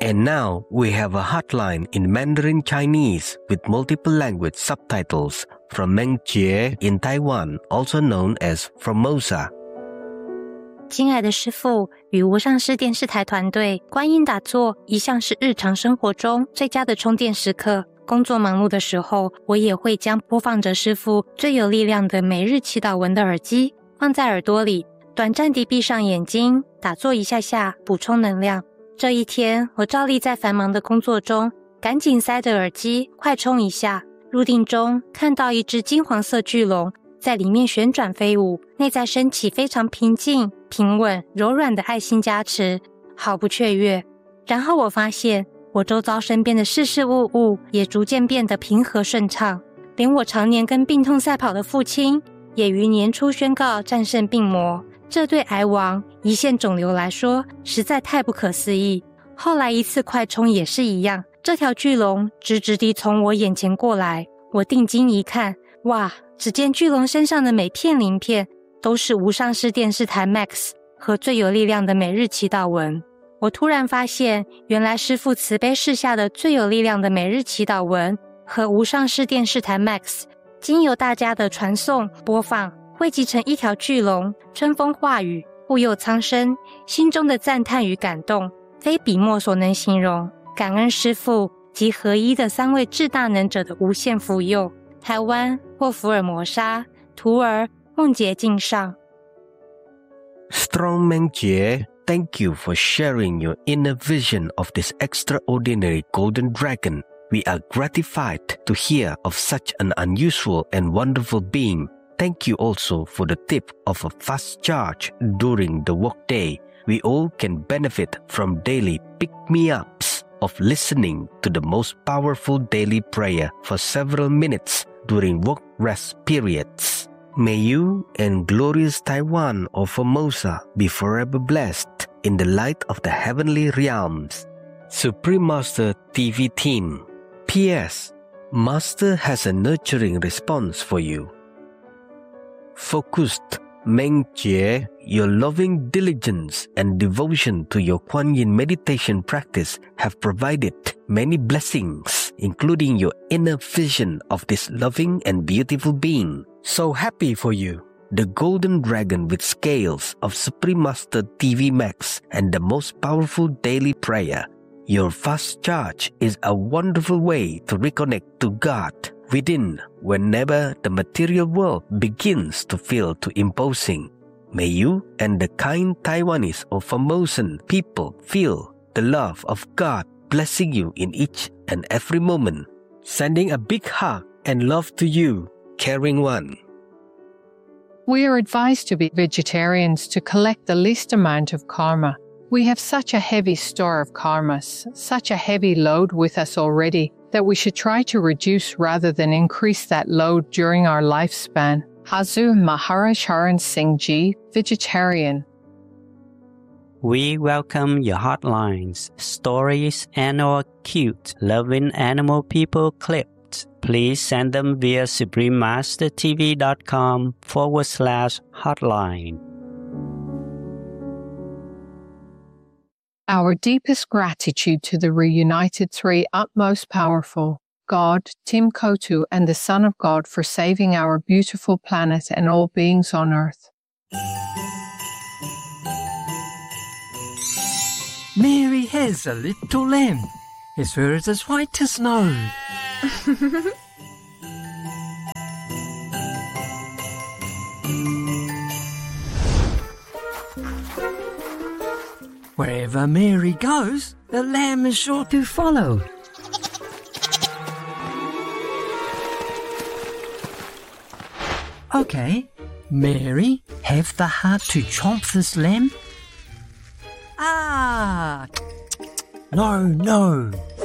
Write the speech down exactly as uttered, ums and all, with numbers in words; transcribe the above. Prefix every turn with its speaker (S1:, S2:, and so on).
S1: And now we have a hotline in Mandarin Chinese with multiple language subtitles from Mengjie in Taiwan, also known as Formosa.
S2: 亲爱的师父，与无上师电视台团队，观音打坐一向是日常生活中最佳的充电时刻。工作忙碌的时候，我也会将播放着师父最有力量的每日祈祷文的耳机放在耳朵里，短暂地闭上眼睛，打坐一下下，补充能量。这一天，我照例在繁忙的工作中，赶紧塞着耳机，快充一下。入定中，看到一只金黄色巨龙在里面旋转飞舞，内在升起非常平静、平稳、柔软的爱心加持，毫不雀跃。然后我发现，我周遭身边的事事物物也逐渐变得平和顺畅，连我常年跟病痛赛跑的父亲，也于年初宣告战胜病魔。这对癌王、胰腺肿瘤来说实在太不可思议。后来一次快充也是一样，这条巨龙直直地从我眼前过来，我定睛一看，哇，只见巨龙身上的每片鳞片都是无上师电视台 Max 和最有力量的每日祈祷文。我突然发现，原来师父慈悲示下的最有力量的每日祈祷文和无上师电视台 Max 经由大家的传送播放，汇集成一条巨龙，春风化雨，护佑苍生，心中的赞叹与感动非笔墨所能形容。感恩师父及合一的三位至大能者的无限福佑。台湾或福尔摩沙，徒儿梦洁敬上。
S1: Strong Mengjie, thank you for sharing your inner vision of this extraordinary golden dragon. We are gratified to hear of such an unusual and wonderful being. Thank you also for the tip of a fast charge during the workday. We all can benefit from daily pick-me-ups of listening to the most powerful daily prayer for several minutes during work rest periods. May you and glorious Taiwan of Formosa be forever blessed in the light of the heavenly realms. Supreme Master T V Team. P S. Master has a nurturing response for you. Focused Mengjie, your loving diligence and devotion to your Kuan Yin meditation practice have provided many blessings, including your inner vision of this loving and beautiful being. So happy for you. The golden dragon with scales of Supreme Master T V Max and the most powerful daily prayer. Your fast charge is a wonderful way to reconnect to God within whenever the material world begins to feel too imposing. May you and the kind Taiwanese or Formosan people feel the love of God blessing you in each and every moment. Sending a big hug and love to you, caring one.
S3: We are advised to be vegetarians to collect the least amount of karma. We have such a heavy store of karmas, such a heavy load with us already, that we should try to reduce rather than increase that load during our lifespan. Hazu Maharaj Haran Singh Ji, vegetarian.
S4: We welcome your hotlines, stories, and or cute, loving animal people clips. Please send them via suprememastertv.com forward slash hotline.
S3: Our deepest gratitude to the reunited three utmost powerful, God, Tim Kotu, and the Son of God for saving our beautiful planet and all beings on earth.
S5: Mary has a little lamb. His fur is as white as snow. Wherever Mary goes, the lamb is sure to follow. Okay, Mary, have the heart to chomp this lamb. Ah! No, no,